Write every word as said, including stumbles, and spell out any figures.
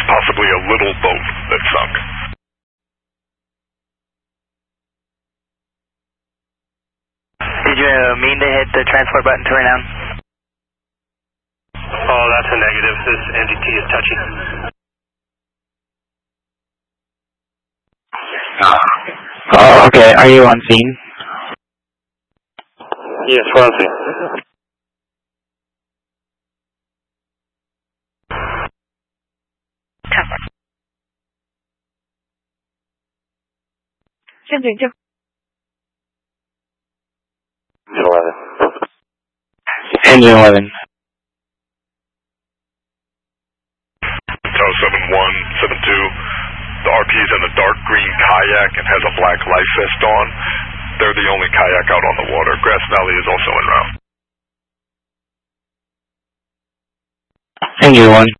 possibly a little boat that sunk. Did you uh, mean to hit the transport button to renown? Oh, that's a negative. This N D T is touchy. Oh, okay. Are you on scene? Yes, we're on scene. eleven. Engine eleven. Tower seven one, seven two. The R P is in a dark green kayak and has a black life vest on. They're the only kayak out on the water. Grass Valley is also en route. Engine one.